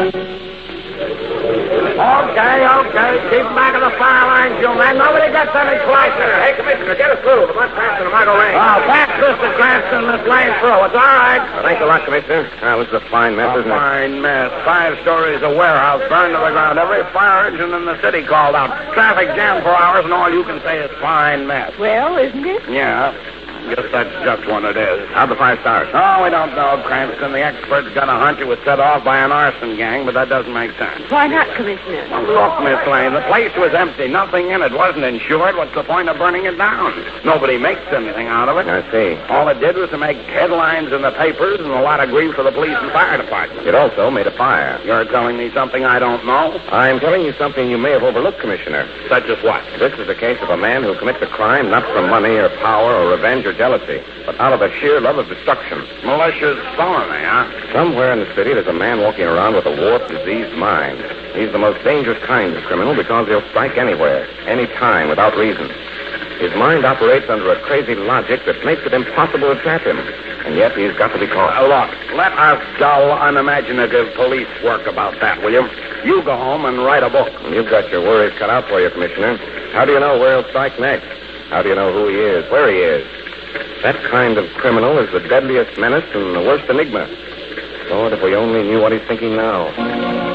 Okay. Keep back of the fire line, you man. Nobody gets any closer. Hey, Commissioner, get us through. The much faster than Margot Lane. Oh, that's Mr. Cranston, this lane through. It's all right. Well, thanks a lot, Commissioner. This is a fine mess, isn't it? Fine mess. 5 stories of warehouse burned to the ground. Every fire engine in the city called out. Traffic jammed for hours, and all you can say is fine mess. Well, isn't it? Yeah. Guess that's just what it is. How'd the fire start? Oh, we don't know, Cranston. The experts got a hunch it was set off by an arson gang, but that doesn't make sense. Why not, Commissioner? Well, look, Miss Lane, the place was empty. Nothing in it. Wasn't insured. What's the point of burning it down? Nobody makes anything out of it. I see. All it did was to make headlines in the papers and a lot of grief for the police and fire department. It also made a fire. You're telling me something I don't know? I'm telling you something you may have overlooked, Commissioner. Such as what? This is the case of a man who commits a crime not for money or power or revenge or jealousy, but out of a sheer love of destruction. Malicious felony, huh? Somewhere in the city, there's a man walking around with a warped, diseased mind. He's the most dangerous kind of criminal because he'll strike anywhere, any time, without reason. His mind operates under a crazy logic that makes it impossible to trap him. And yet he's got to be caught. Look, let us dull, unimaginative police work about that, will you? You go home and write a book. You've got your worries cut out for you, Commissioner. How do you know where he'll strike next? How do you know who he is, where he is? That kind of criminal is the deadliest menace and the worst enigma. Lord, if we only knew what he's thinking now.